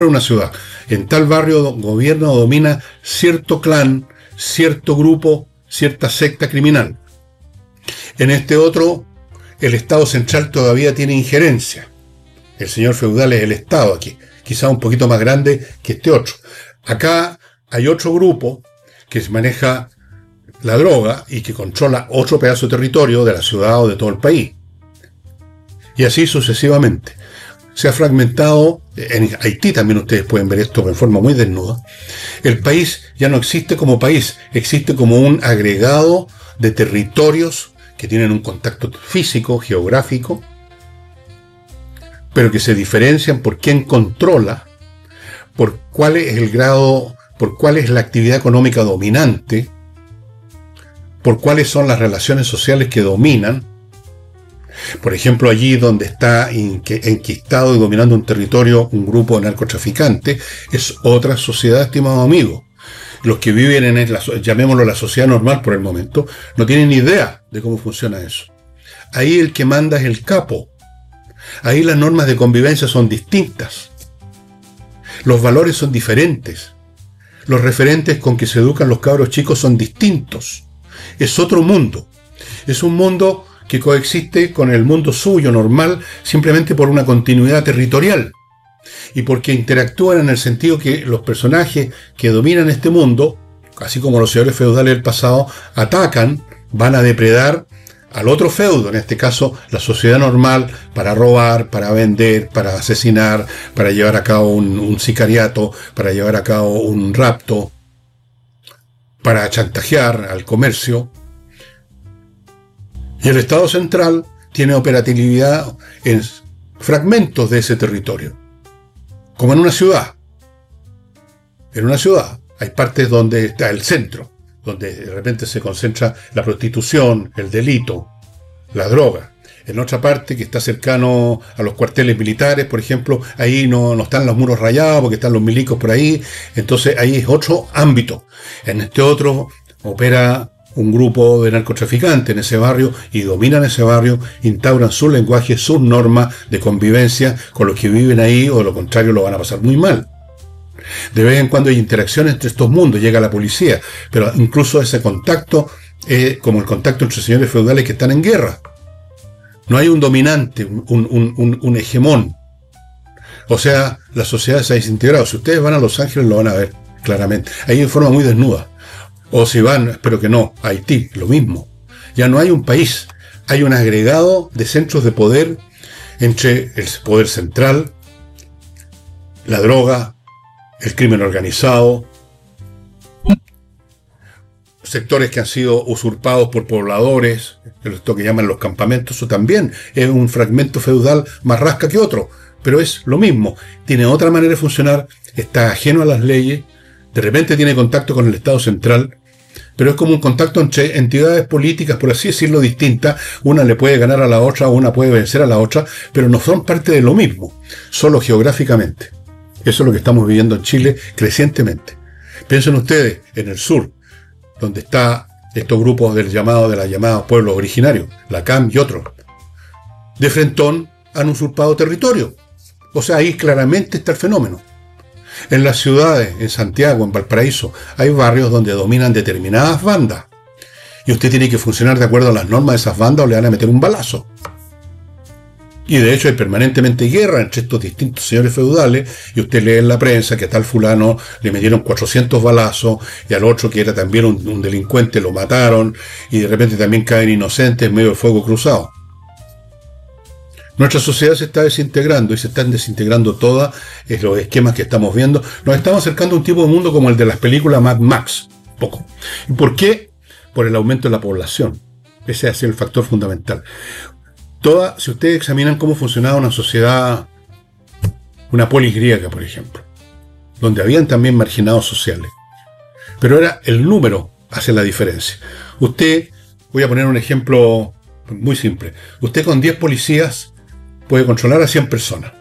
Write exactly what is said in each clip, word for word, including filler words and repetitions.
una ciudad. En tal barrio gobierna o domina cierto clan, cierto grupo, cierta secta criminal. En este otro, el Estado central todavía tiene injerencia. El señor feudal es el Estado aquí, quizá un poquito más grande que este otro. Acá hay otro grupo que maneja la droga y que controla otro pedazo de territorio de la ciudad o de todo el país. Y así sucesivamente. Se ha fragmentado, en Haití también ustedes pueden ver esto en forma muy desnuda. El país ya no existe como país, existe como un agregado de territorios que tienen un contacto físico, geográfico, pero que se diferencian por quién controla, por cuál es el grado, por cuál es la actividad económica dominante, por cuáles son las relaciones sociales que dominan. Por ejemplo, allí donde está enquistado y dominando un territorio un grupo de narcotraficantes, es otra sociedad, estimado amigo. Los que viven en la, llamémoslo la sociedad normal por el momento, no tienen ni idea de cómo funciona eso. Ahí el que manda es el capo. Ahí las normas de convivencia son distintas. Los valores son diferentes. Los referentes con que se educan los cabros chicos son distintos. Es otro mundo. Es un mundo que coexiste con el mundo suyo normal simplemente por una continuidad territorial y porque interactúan en el sentido que los personajes que dominan este mundo, así como los señores feudales del pasado, atacan, van a depredar al otro feudo, en este caso la sociedad normal, para robar, para vender, para asesinar, para llevar a cabo un, un sicariato, para llevar a cabo un rapto, para chantajear al comercio. Y el Estado central tiene operatividad en fragmentos de ese territorio, como en una ciudad. En una ciudad hay partes donde está el centro, donde de repente se concentra la prostitución, el delito, la droga. En otra parte que está cercano a los cuarteles militares, por ejemplo, ahí no, no están los muros rayados porque están los milicos por ahí, entonces ahí es otro ámbito. En este otro opera un grupo de narcotraficantes en ese barrio y dominan ese barrio, instauran su lenguaje, sus normas de convivencia con los que viven ahí, o de lo contrario lo van a pasar muy mal. De vez en cuando hay interacción entre estos mundos, llega la policía, pero incluso ese contacto es como el contacto entre señores feudales que están en guerra. No hay un dominante, un, un, un, un hegemón. O sea, la sociedad se ha desintegrado. Si ustedes van a Los Ángeles lo van a ver claramente. Ahí en forma muy desnuda. O si van, espero que no, a Haití, lo mismo. Ya no hay un país, hay un agregado de centros de poder entre el poder central, la droga, el crimen organizado, sectores que han sido usurpados por pobladores, esto que llaman los campamentos. Eso también es un fragmento feudal más rasca que otro, pero es lo mismo. Tiene otra manera de funcionar, está ajeno a las leyes, de repente tiene contacto con el Estado central, pero es como un contacto entre entidades políticas, por así decirlo, distintas. Una le puede ganar a la otra, una puede vencer a la otra, pero no son parte de lo mismo, solo geográficamente. Eso es lo que estamos viviendo en Chile crecientemente. Piensen ustedes en el sur, donde están estos grupos del llamado, de la llamada pueblos originarios, la C A M y otros. De frentón han usurpado territorio. O sea, ahí claramente está el fenómeno. En las ciudades, en Santiago, en Valparaíso, hay barrios donde dominan determinadas bandas. Y usted tiene que funcionar de acuerdo a las normas de esas bandas o le van a meter un balazo. Y de hecho hay permanentemente guerra entre estos distintos señores feudales, y usted lee en la prensa que a tal fulano le metieron cuatrocientos balazos, y al otro que era también un, un delincuente lo mataron, y de repente también caen inocentes en medio del fuego cruzado. Nuestra sociedad se está desintegrando, y se están desintegrando todos los esquemas que estamos viendo. Nos estamos acercando a un tipo de mundo como el de las películas Mad Max. Poco. ¿Y por qué? Por el aumento de la población. Ese ha sido el factor fundamental. Toda, si ustedes examinan cómo funcionaba una sociedad, una polis griega, por ejemplo, donde habían también marginados sociales, pero era el número hace la diferencia. Usted, voy a poner un ejemplo muy simple. Usted con diez policías puede controlar a cien personas,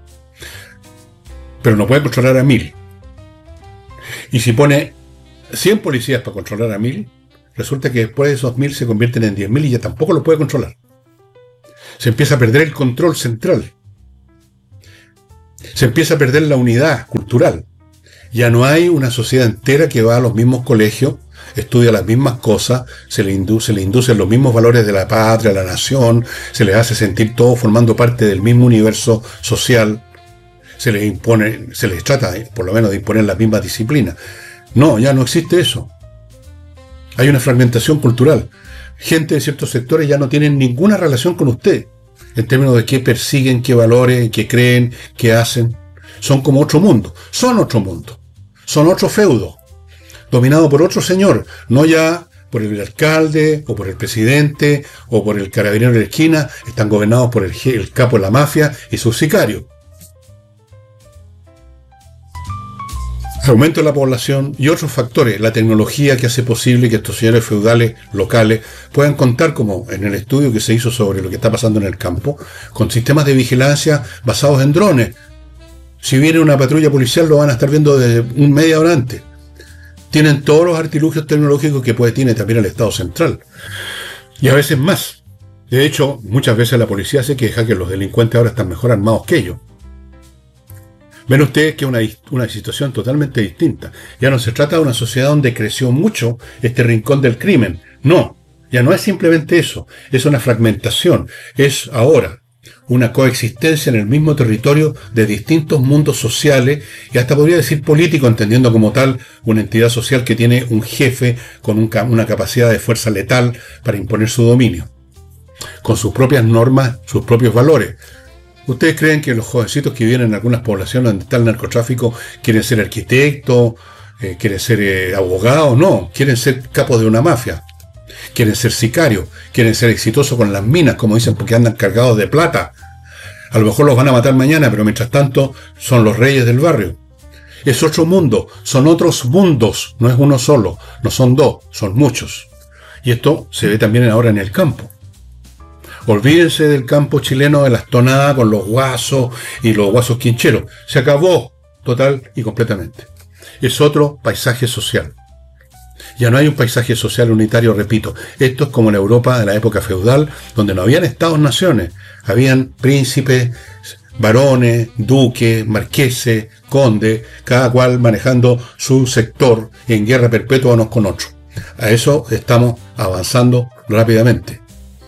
pero no puede controlar a mil. Y si pone cien policías para controlar a mil, resulta que después de esos mil se convierten en diez mil y ya tampoco lo puede controlar. Se empieza a perder el control central. Se empieza a perder la unidad cultural. Ya no hay una sociedad entera que va a los mismos colegios, estudia las mismas cosas, se le induce, se le inducen los mismos valores de la patria, la nación, se les hace sentir todos formando parte del mismo universo social, se les impone, se les trata, por lo menos, de imponer las mismas disciplinas. No, ya no existe eso. Hay una fragmentación cultural. Gente de ciertos sectores ya no tienen ninguna relación con usted, en términos de qué persiguen, qué valores, qué creen, qué hacen. Son como otro mundo, son otro mundo, son otro feudo, dominado por otro señor, no ya por el alcalde, o por el presidente, o por el carabinero de la esquina. Están gobernados por el, el capo de la mafia y sus sicarios. Aumento de la población y otros factores, la tecnología que hace posible que estos señores feudales locales puedan contar, como en el estudio que se hizo sobre lo que está pasando en el campo, con sistemas de vigilancia basados en drones. Si viene una patrulla policial lo van a estar viendo desde un media hora antes. Tienen todos los artilugios tecnológicos que puede, tiene también el Estado central. Y a veces más. De hecho, muchas veces la policía se queja que los delincuentes ahora están mejor armados que ellos. Ven ustedes que es una, una situación totalmente distinta. Ya no se trata de una sociedad donde creció mucho este rincón del crimen. No, ya no es simplemente eso. Es una fragmentación. Es ahora una coexistencia en el mismo territorio de distintos mundos sociales, y hasta podría decir político, entendiendo como tal una entidad social que tiene un jefe con un, una capacidad de fuerza letal para imponer su dominio, con sus propias normas, sus propios valores. ¿Ustedes creen que los jovencitos que viven en algunas poblaciones donde está el narcotráfico quieren ser arquitectos, eh, quieren ser eh, abogados? No, quieren ser capos de una mafia, quieren ser sicarios, quieren ser exitosos con las minas, como dicen, porque andan cargados de plata. A lo mejor los van a matar mañana, pero mientras tanto son los reyes del barrio. Es otro mundo, son otros mundos, no es uno solo, no son dos, son muchos. Y esto se ve también ahora en el campo. Olvídense del campo chileno, de las tonadas con los guasos y los guasos quincheros. Se acabó total y completamente. Es otro paisaje social. Ya no hay un paisaje social unitario, repito. Esto es como la Europa de la época feudal, donde no habían estados-naciones. Habían príncipes, varones, duques, marqueses, condes, cada cual manejando su sector en guerra perpetua unos con otros. A eso estamos avanzando rápidamente.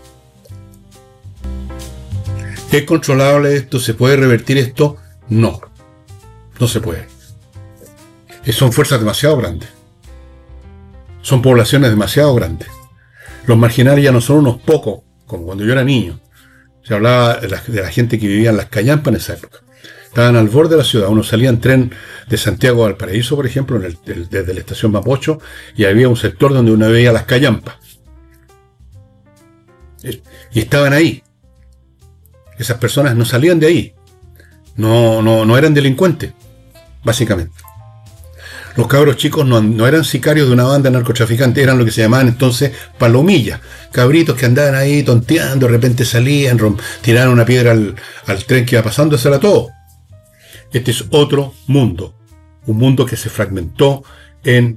¿Es controlable esto? ¿Se puede revertir esto? No, no se puede. Son fuerzas demasiado grandes. Son poblaciones demasiado grandes. Los marginales ya no son unos pocos, como cuando yo era niño. Se hablaba de la, de la gente que vivía en las callampas en esa época. Estaban al borde de la ciudad. Uno salía en tren de Santiago a Valparaíso, por ejemplo, en el, el, desde la estación Mapocho, y había un sector donde uno veía las callampas. Y estaban ahí. Esas personas no salían de ahí. No, no, no eran delincuentes, básicamente. Los cabros chicos no, no eran sicarios de una banda de narcotraficantes, eran lo que se llamaban entonces palomillas. Cabritos que andaban ahí tonteando, de repente salían, rom, tiraban una piedra al, al tren que iba pasando, eso era todo. Este es otro mundo. Un mundo que se fragmentó en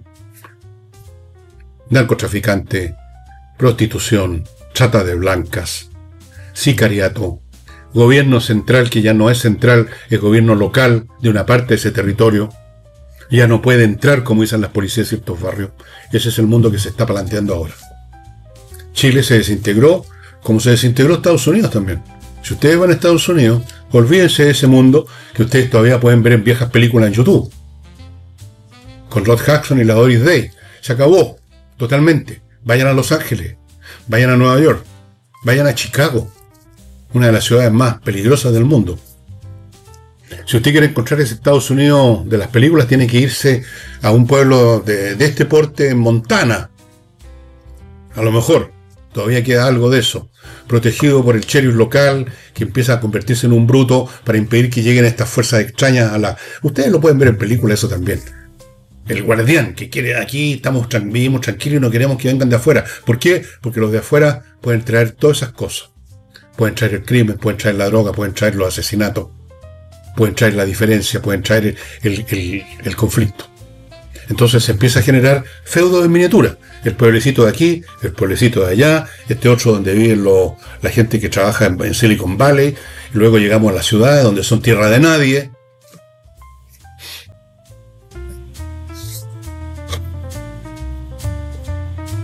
narcotraficante, prostitución, trata de blancas, sicariato, gobierno central que ya no es central, es gobierno local de una parte de ese territorio. Ya no puede entrar, como dicen las policías de ciertos barrios. Ese es el mundo que se está planteando ahora. Chile se desintegró, como se desintegró Estados Unidos también. Si ustedes van a Estados Unidos, olvídense de ese mundo que ustedes todavía pueden ver en viejas películas en YouTube. Con Rod Jackson y la Doris Day. Se acabó, totalmente. Vayan a Los Ángeles, vayan a Nueva York, vayan a Chicago, una de las ciudades más peligrosas del mundo. Si usted quiere encontrar ese Estados Unidos de las películas, tiene que irse a un pueblo de, de este porte en Montana. A lo mejor todavía queda algo de eso, protegido por el sheriff local, que empieza a convertirse en un bruto para impedir que lleguen estas fuerzas extrañas a la... Ustedes lo pueden ver en películas, eso también. El guardián, que quiere, aquí estamos vivimos tranquilos y no queremos que vengan de afuera. ¿Por qué? Porque los de afuera pueden traer todas esas cosas. Pueden traer el crimen, pueden traer la droga, pueden traer los asesinatos, pueden traer la diferencia, pueden traer el, el, el, el conflicto. Entonces se empieza a generar feudo en miniatura. El pueblecito de aquí, el pueblecito de allá, este otro donde viven los, la gente que trabaja en, en Silicon Valley, y luego llegamos a las ciudades donde son tierra de nadie,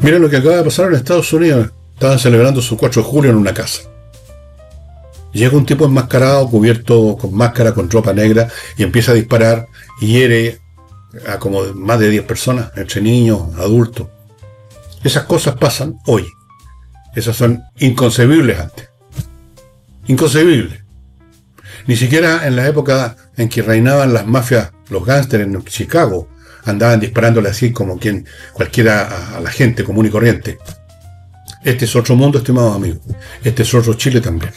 Miren lo que acaba de pasar en Estados Unidos. Estaban celebrando su cuatro de julio en una casa. Llega un tipo enmascarado, cubierto con máscara, con ropa negra, y empieza a disparar y hiere a como más de diez personas, entre niños, adultos. Esas cosas pasan hoy. Esas son inconcebibles antes. Inconcebibles. Ni siquiera en la época en que reinaban las mafias, los gángsters en Chicago, andaban disparándole así como quien cualquiera a, a la gente común y corriente. Este es otro mundo, estimados amigos. Este es otro Chile también.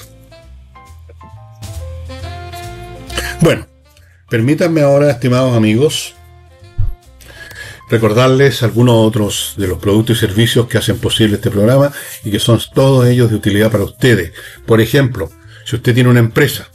Bueno, permítanme ahora, estimados amigos, recordarles algunos otros de los productos y servicios que hacen posible este programa y que son todos ellos de utilidad para ustedes. Por ejemplo, si usted tiene una empresa,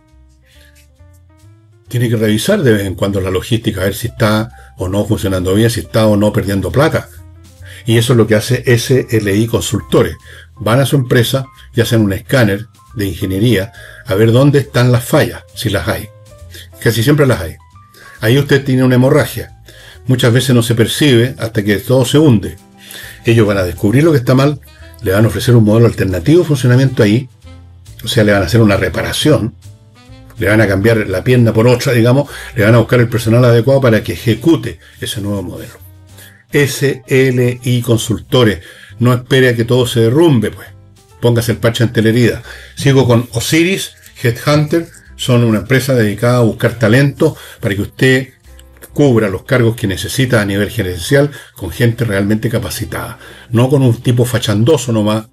tiene que revisar de vez en cuando la logística, a ver si está o no funcionando bien, si está o no perdiendo plata. Y eso es lo que hace S L I Consultores. Van a su empresa y hacen un escáner de ingeniería a ver dónde están las fallas, si las hay. Casi siempre las hay. Ahí usted tiene una hemorragia. Muchas veces no se percibe hasta que todo se hunde. Ellos van a descubrir lo que está mal, le van a ofrecer un modelo alternativo de funcionamiento ahí, o sea, le van a hacer una reparación, le van a cambiar la pierna por otra, digamos, le van a buscar el personal adecuado para que ejecute ese nuevo modelo. S L I Consultores. No espere a que todo se derrumbe, pues. Póngase el parche ante la herida. Sigo con Osiris Headhunter. Son una empresa dedicada a buscar talento para que usted cubra los cargos que necesita a nivel gerencial con gente realmente capacitada. No con un tipo fachandoso nomás,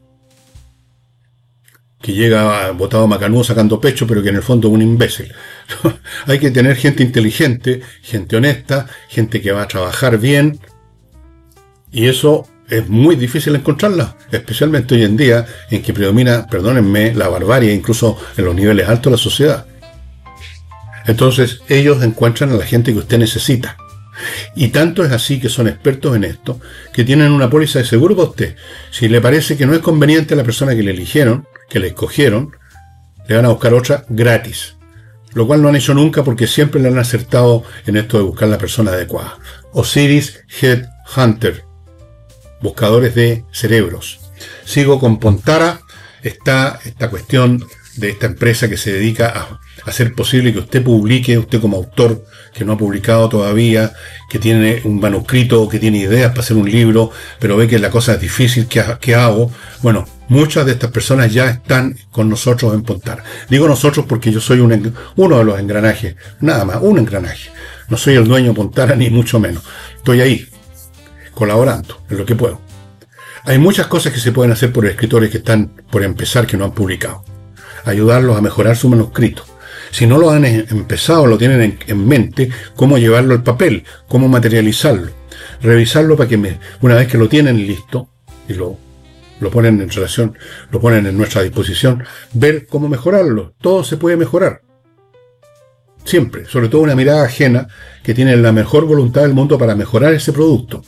que llega botado macanudo sacando pecho, pero que en el fondo es un imbécil. Hay que tener gente inteligente, gente honesta, gente que va a trabajar bien, y eso es muy difícil encontrarla, especialmente hoy en día en que predomina, perdónenme, la barbarie, incluso en los niveles altos de la sociedad. Entonces ellos encuentran a la gente que usted necesita. Y tanto es así que son expertos en esto, que tienen una póliza de seguro para usted. Si le parece que no es conveniente a la persona que le eligieron, que le escogieron, le van a buscar otra gratis. Lo cual no han hecho nunca porque siempre le han acertado en esto de buscar la persona adecuada. Osiris Headhunter. Buscadores de cerebros. Sigo con Pontara. Está esta cuestión de esta empresa que se dedica a hacer posible que usted publique, usted como autor que no ha publicado todavía, que tiene un manuscrito, que tiene ideas para hacer un libro, pero ve que la cosa es difícil, ¿qué, qué hago? Bueno, muchas de estas personas ya están con nosotros en Pontara. Digo nosotros porque yo soy un, uno de los engranajes, nada más, un engranaje. No soy el dueño de Pontara, ni mucho menos. Estoy ahí, colaborando en lo que puedo. Hay muchas cosas que se pueden hacer por escritores que están por empezar, que no han publicado. Ayudarlos a mejorar su manuscrito. Si no lo han empezado, lo tienen en, en mente, cómo llevarlo al papel, cómo materializarlo. Revisarlo para que me, una vez que lo tienen listo y lo, lo ponen en relación, lo ponen en nuestra disposición, ver cómo mejorarlo. Todo se puede mejorar. Siempre, sobre todo una mirada ajena que tiene la mejor voluntad del mundo para mejorar ese producto.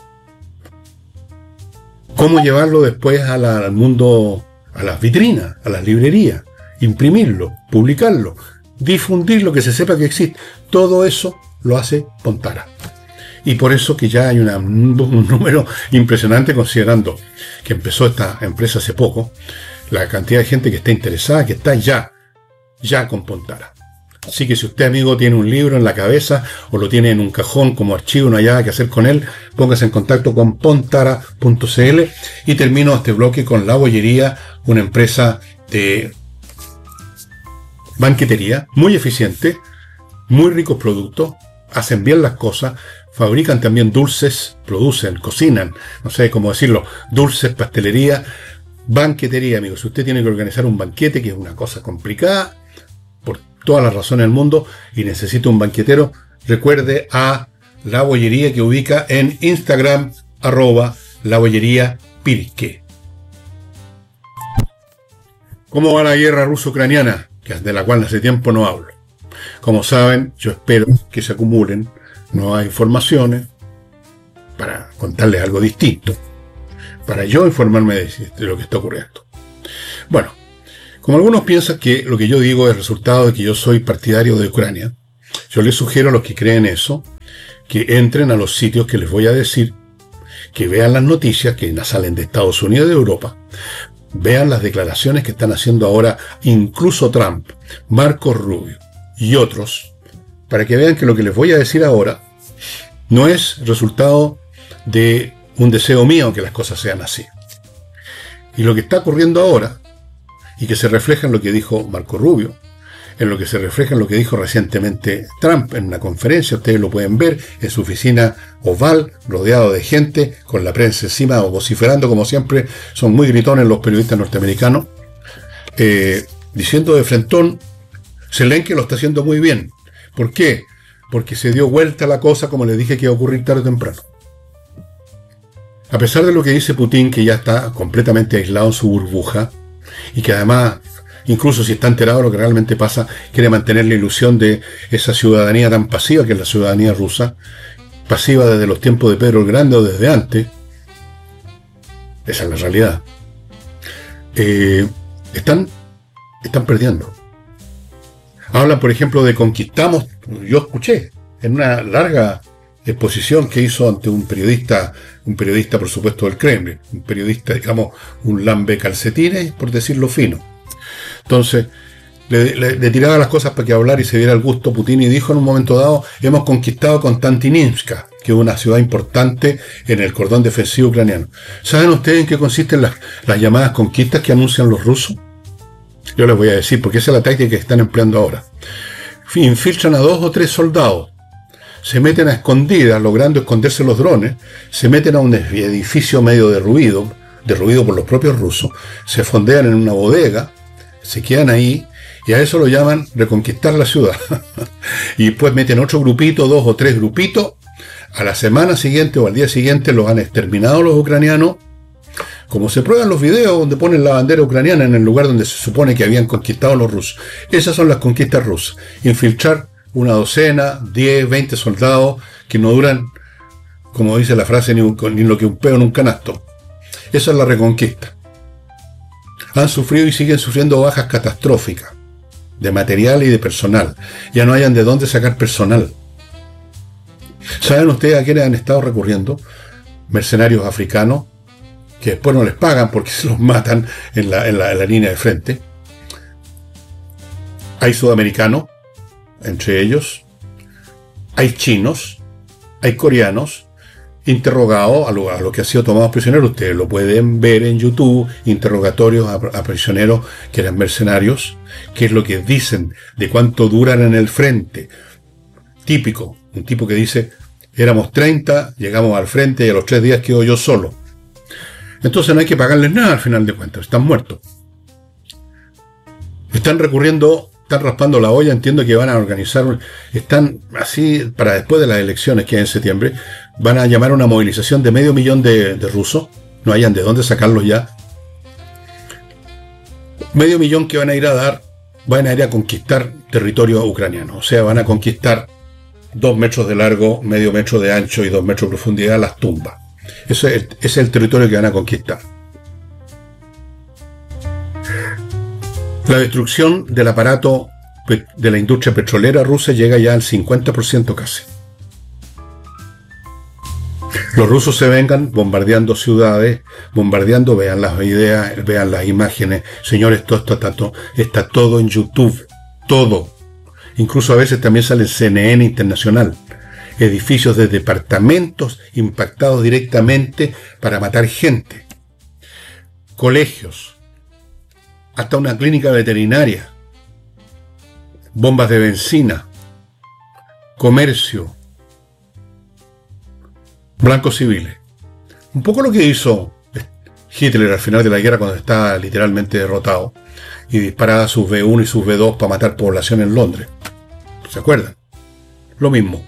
Cómo llevarlo después a la, al mundo, a las vitrinas, a las librerías, imprimirlo, publicarlo, difundirlo, que se sepa que existe. Todo eso lo hace Pontara. Y por eso que ya hay una, un número impresionante, considerando que empezó esta empresa hace poco, la cantidad de gente que está interesada, que está ya, ya con Pontara. Así que si usted, amigo, tiene un libro en la cabeza o lo tiene en un cajón como archivo, no hay nada que hacer con él, póngase en contacto con pontara punto c l. Y termino este bloque con La Bollería, una empresa de banquetería muy eficiente, muy ricos productos, hacen bien las cosas, fabrican también dulces, producen, cocinan, no sé cómo decirlo, dulces, pastelería, banquetería, amigos. Si usted tiene que organizar un banquete, que es una cosa complicada, por todas las razones del mundo, y necesita un banquetero, recuerde a La Bollería, que ubica en Instagram, arroba La Bollería Pirque. ¿Cómo va la guerra ruso-ucraniana? De la cual hace tiempo no hablo. Como saben, yo espero que se acumulen nuevas informaciones para contarles algo distinto, para yo informarme de, de lo que está ocurriendo. Bueno, como algunos piensan que lo que yo digo es resultado de que yo soy partidario de Ucrania, yo les sugiero a los que creen eso que entren a los sitios que les voy a decir, que vean las noticias que salen de Estados Unidos y de Europa, vean las declaraciones que están haciendo ahora incluso Trump, Marco Rubio y otros, para que vean que lo que les voy a decir ahora no es resultado de un deseo mío que las cosas sean así. Y lo que está ocurriendo ahora, y que se refleja en lo que dijo Marco Rubio, en lo que se refleja en lo que dijo recientemente Trump en una conferencia, ustedes lo pueden ver en su oficina oval, rodeado de gente, con la prensa encima, o vociferando como siempre, son muy gritones los periodistas norteamericanos, eh, diciendo de frentón, Zelensky lo está haciendo muy bien. ¿Por qué? Porque se dio vuelta la cosa, como les dije que iba a ocurrir tarde o temprano. A pesar de lo que dice Putin, que ya está completamente aislado en su burbuja, y que además, incluso si está enterado de lo que realmente pasa, quiere mantener la ilusión de esa ciudadanía tan pasiva que es la ciudadanía rusa, pasiva desde los tiempos de Pedro el Grande o desde antes. Esa es la realidad. Eh, están, están perdiendo. Hablan, por ejemplo, de conquistamos. Yo escuché en una larga exposición que hizo ante un periodista, un periodista, por supuesto, del Kremlin, un periodista, digamos, un lambe calcetines, por decirlo fino. Entonces, le, le, le tiraba las cosas para que hablara y se diera el gusto Putin, y dijo en un momento dado, hemos conquistado Konstantinivka, que es una ciudad importante en el cordón defensivo ucraniano. ¿Saben ustedes en qué consisten las, las llamadas conquistas que anuncian los rusos? Yo les voy a decir, porque esa es la táctica que están empleando ahora. Infiltran a dos o tres soldados, se meten a escondidas, logrando esconderse los drones, se meten a un edificio medio derruido, derruido por los propios rusos, se fondean en una bodega, se quedan ahí, y a eso lo llaman reconquistar la ciudad. Y después meten otro grupito, dos o tres grupitos, a la semana siguiente o al día siguiente los han exterminado los ucranianos, como se prueban los videos donde ponen la bandera ucraniana en el lugar donde se supone que habían conquistado los rusos. Esas son las conquistas rusas. Infiltrar una docena, diez, veinte soldados que no duran, como dice la frase, ni, un, ni lo que un peo en un canasto. Esa es la reconquista. Han sufrido y siguen sufriendo bajas catastróficas de material y de personal. Ya no hayan de dónde sacar personal. ¿Saben ustedes a quiénes han estado recurriendo? Mercenarios africanos, que después no les pagan porque se los matan en la, en la, en la línea de frente. Hay sudamericanos, entre ellos. Hay chinos, hay coreanos, interrogados a lo, a lo que han sido tomados prisioneros. Ustedes lo pueden ver en YouTube, interrogatorios a, a prisioneros que eran mercenarios, qué es lo que dicen, de cuánto duran en el frente. Típico, un tipo que dice, éramos treinta, llegamos al frente y a los tres días quedo yo solo. Entonces no hay que pagarles nada al final de cuentas, están muertos. Están recurriendo, están raspando la olla, entiendo que van a organizar, están así, para después de las elecciones que hay en septiembre, van a llamar a una movilización de medio millón de, de rusos, no hayan de dónde sacarlos ya. Medio millón que van a ir a dar, van a ir a conquistar territorio ucraniano, o sea, van a conquistar dos metros de largo, medio metro de ancho y dos metros de profundidad las tumbas. Ese es, el, ese es el territorio que van a conquistar. La destrucción del aparato de la industria petrolera rusa llega ya al cincuenta por ciento casi. Los rusos se vengan bombardeando ciudades, bombardeando, vean las ideas, vean las imágenes. Señores, todo esto está, todo, está todo en YouTube. Todo. Incluso a veces también sale en C N N Internacional. Edificios de departamentos impactados directamente para matar gente. Colegios. Hasta una clínica veterinaria. Bombas de benzina. Comercio. Blancos civiles. Un poco lo que hizo Hitler al final de la guerra cuando estaba literalmente derrotado y disparaba sus B uno y sus B dos para matar población en Londres. ¿Se acuerdan? Lo mismo.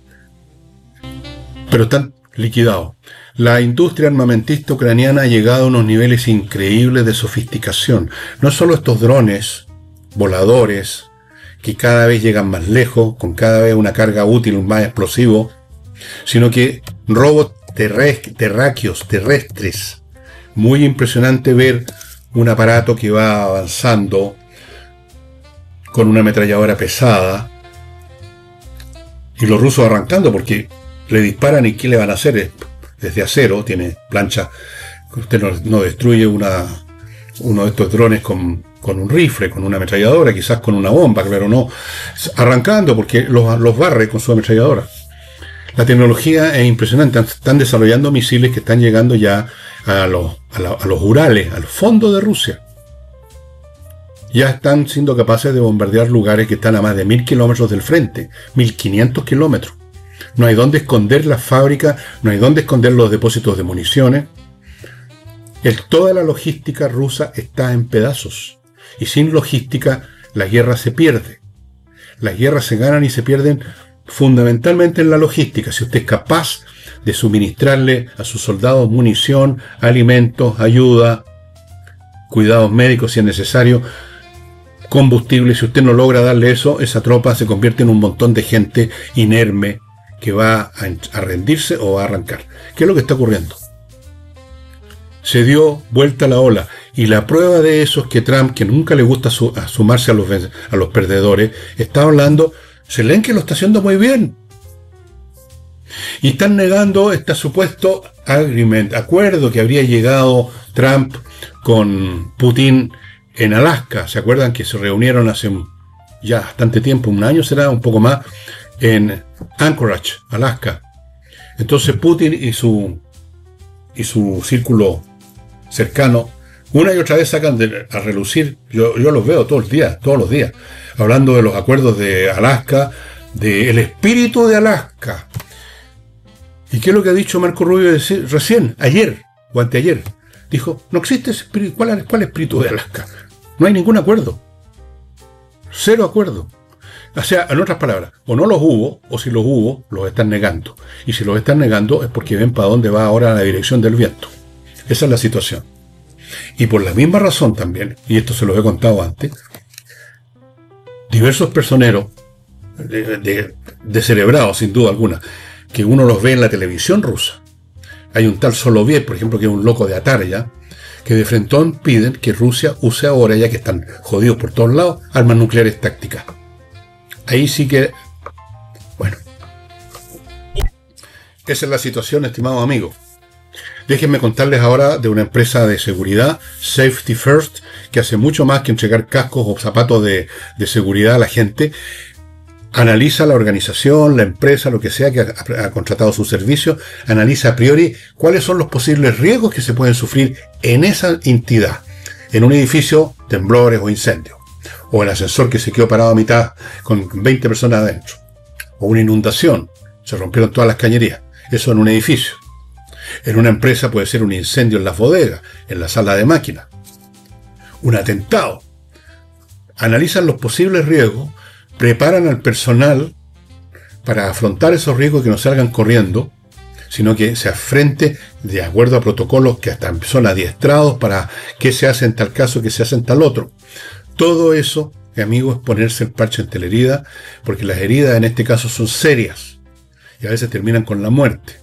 Pero están liquidados. La industria armamentista ucraniana ha llegado a unos niveles increíbles de sofisticación. No solo estos drones voladores que cada vez llegan más lejos, con cada vez una carga útil más explosivo, sino que robots terráqueos, terrestres. Muy impresionante ver un aparato que va avanzando con una ametralladora pesada y los rusos arrancando porque le disparan y ¿qué le van a hacer? es de acero, tiene plancha. Usted no, no destruye una, uno de estos drones con, con un rifle, con una ametralladora, quizás con una bomba, claro, no, arrancando porque los, los barre con su ametralladora. La tecnología es impresionante, están desarrollando misiles que están llegando ya a los, a, la, a los Urales, al fondo de Rusia. Ya están siendo capaces de bombardear lugares que están a más de mil kilómetros del frente, mil quinientos kilómetros. No hay dónde esconder las fábricas, no hay dónde esconder los depósitos de municiones. El, toda la logística rusa está en pedazos. Y sin logística, la guerra se pierde. Las guerras se ganan y se pierden fundamentalmente en la logística. Si usted es capaz de suministrarle a sus soldados munición, alimentos, ayuda, cuidados médicos si es necesario, combustible, si usted no logra darle eso, esa tropa se convierte en un montón de gente inerme que va a, a rendirse o a arrancar. ¿Qué es lo que está ocurriendo? Se dio vuelta la ola, y la prueba de eso es que Trump, que nunca le gusta su, a sumarse a los, a los perdedores, está hablando, Zelensky lo está haciendo muy bien. Y están negando este supuesto agreement, acuerdo que habría llegado Trump con Putin en Alaska. ¿Se acuerdan que se reunieron hace ya bastante tiempo, un año será, un poco más, en Anchorage, Alaska? Entonces Putin y su y su círculo cercano una y otra vez sacan de, a relucir, yo, yo los veo todos los días, todos los días, hablando de los acuerdos de Alaska, del espíritu de Alaska. ¿Y qué es lo que ha dicho Marco Rubio recién, ayer o anteayer? Dijo, no existe ese espíritu. ¿Cuál, ¿Cuál espíritu de Alaska? No hay ningún acuerdo. Cero acuerdo. O sea, en otras palabras, o no los hubo, o si los hubo, los están negando. Y si los están negando es porque ven para dónde va ahora la dirección del viento. Esa es la situación. Y por la misma razón también, y esto se los he contado antes, diversos personeros, de, de, descerebrados sin duda alguna, que uno los ve en la televisión rusa. Hay un tal Soloviev, por ejemplo, que es un loco de Atarya, que de frentón piden que Rusia use ahora, ya que están jodidos por todos lados, armas nucleares tácticas. Ahí sí que, bueno, esa es la situación, estimados amigos. Déjenme contarles ahora de una empresa de seguridad, Safety First, que hace mucho más que entregar cascos o zapatos de, de seguridad a la gente. Analiza la organización, la empresa, lo que sea que ha, ha contratado su servicio, analiza a priori cuáles son los posibles riesgos que se pueden sufrir en esa entidad, en un edificio, temblores o incendios, o el ascensor que se quedó parado a mitad con veinte personas adentro, o una inundación, se rompieron todas las cañerías, eso en un edificio. En una empresa puede ser un incendio en las bodegas, en la sala de máquinas, un atentado. Analizan los posibles riesgos, preparan al personal para afrontar esos riesgos, que no salgan corriendo, sino que se afrente de acuerdo a protocolos que hasta son adiestrados para qué se hace en tal caso, qué se hace en tal otro. Todo eso, amigos, es ponerse el parche en la herida, porque las heridas en este caso son serias y a veces terminan con la muerte.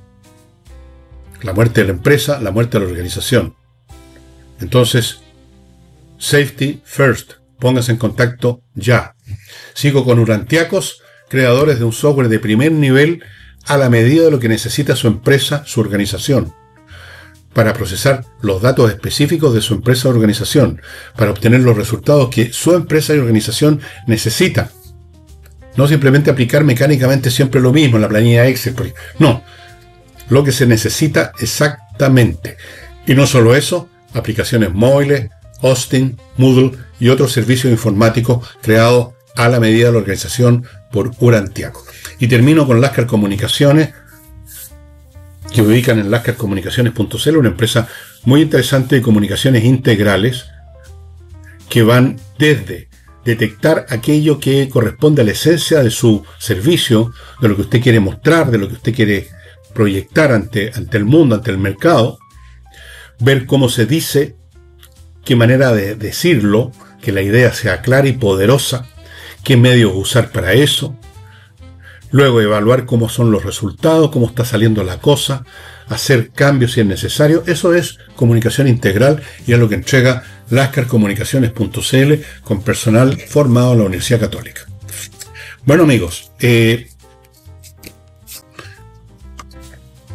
La muerte de la empresa, la muerte de la organización. Entonces, Safety First, póngase en contacto ya. Sigo con Urantiacos, creadores de un software de primer nivel a la medida de lo que necesita su empresa, su organización, para procesar los datos específicos de su empresa o organización, para obtener los resultados que su empresa y organización necesitan. No simplemente aplicar mecánicamente siempre lo mismo en la planilla Excel. No, lo que se necesita exactamente. Y no solo eso, aplicaciones móviles, hosting, Moodle y otros servicios informáticos creados a la medida de la organización por Urantiaco. Y termino con Lascar Comunicaciones, que ubican en lascar comunicaciones punto c l, una empresa muy interesante de comunicaciones integrales que van desde detectar aquello que corresponde a la esencia de su servicio, de lo que usted quiere mostrar, de lo que usted quiere proyectar ante, ante el mundo, ante el mercado, ver cómo se dice, qué manera de decirlo, que la idea sea clara y poderosa, qué medios usar para eso, luego evaluar cómo son los resultados, cómo está saliendo la cosa, hacer cambios si es necesario. Eso es comunicación integral y es lo que entrega lascar comunicaciones punto c l con personal formado en la Universidad Católica. Bueno amigos, eh,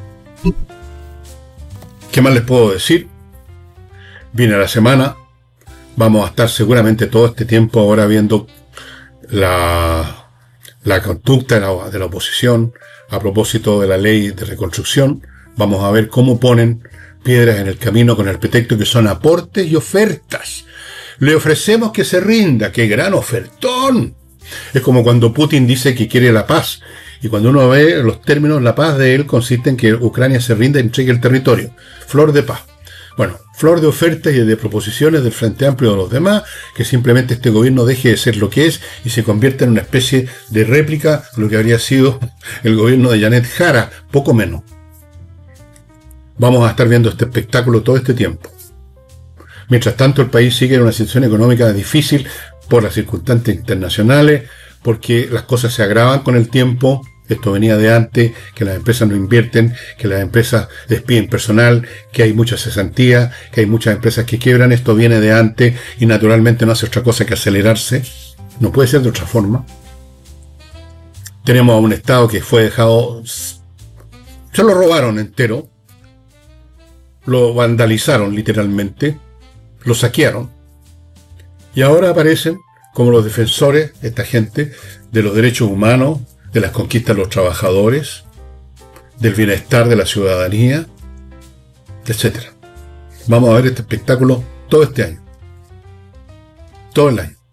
¿Qué más les puedo decir? Viene la semana, vamos a estar seguramente todo este tiempo ahora viendo la, la conducta de la, de la oposición a propósito de la ley de reconstrucción. Vamos a ver cómo ponen piedras en el camino con el pretexto que son aportes y ofertas. Le ofrecemos que se rinda. ¡Qué gran ofertón! Es como cuando Putin dice que quiere la paz. Y cuando uno ve los términos, la paz de él consiste en que Ucrania se rinda y entregue el territorio. Flor de paz. Bueno, flor de ofertas y de proposiciones del Frente Amplio de los demás, que simplemente este gobierno deje de ser lo que es y se convierta en una especie de réplica de lo que habría sido el gobierno de Janet Jara, poco menos. Vamos a estar viendo este espectáculo todo este tiempo. Mientras tanto, el país sigue en una situación económica difícil por las circunstancias internacionales, porque las cosas se agravan con el tiempo. Esto venía de antes, que las empresas no invierten, que las empresas despiden personal, que hay mucha cesantía, que hay muchas empresas que quiebran. Esto viene de antes y naturalmente no hace otra cosa que acelerarse. No puede ser de otra forma. Tenemos a un Estado que fue dejado... Se lo robaron entero. Lo vandalizaron literalmente. Lo saquearon. Y ahora aparecen como los defensores, esta gente, de los derechos humanos, de las conquistas de los trabajadores, del bienestar de la ciudadanía, etcétera. Vamos a ver este espectáculo todo este año. Todo el año.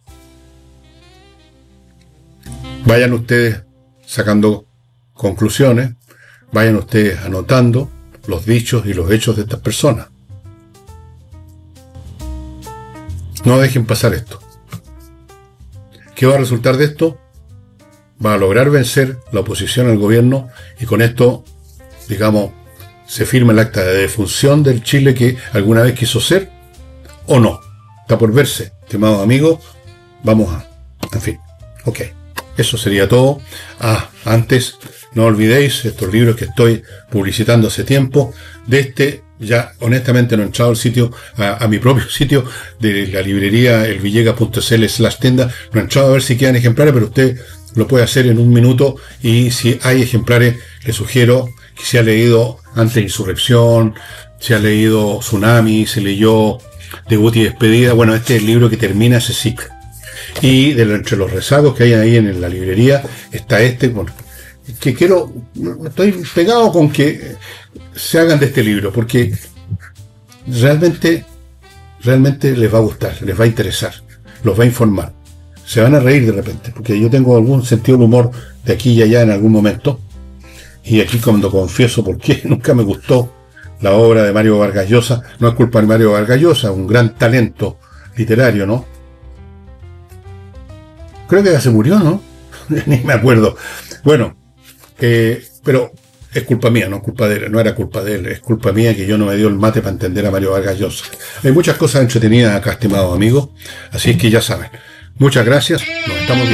Vayan ustedes sacando conclusiones, vayan ustedes anotando los dichos y los hechos de estas personas. No dejen pasar esto. ¿Qué va a resultar de esto? Va a lograr vencer la oposición al gobierno y con esto, digamos, se firma el acta de defunción del Chile que alguna vez quiso ser, o no. Está por verse, estimados amigos. Vamos a... En fin, ok. Eso sería todo. Ah, antes, no olvidéis estos libros que estoy publicitando hace tiempo. De este, ya honestamente no he entrado al sitio, a, a mi propio sitio de la librería elvillega punto c l slash tienda. No he entrado a ver si quedan ejemplares, pero usted lo puede hacer en un minuto y si hay ejemplares, le sugiero que si ha leído Antes de Insurrección, si ha leído Tsunami, si leyó Debut y Despedida. Bueno, este es el libro que termina ese ciclo. Y de lo, entre los rezagos que hay ahí en la librería está este, bueno, que quiero, estoy pegado con que se hagan de este libro, porque realmente, realmente les va a gustar, les va a interesar, los va a informar. Se van a reír de repente, porque yo tengo algún sentido del humor de aquí y allá en algún momento, y aquí cuando confieso por qué nunca me gustó la obra de Mario Vargas Llosa. No es culpa de Mario Vargas Llosa, un gran talento literario, ¿no? Creo que ya se murió, ¿no? Ni me acuerdo. Bueno, eh, pero es culpa mía, no es culpa de él, no era culpa de él, es culpa mía que yo no me dio el mate para entender a Mario Vargas Llosa. Hay muchas cosas entretenidas acá, estimados amigos, así es que ya saben. Muchas gracias, nos estamos viendo.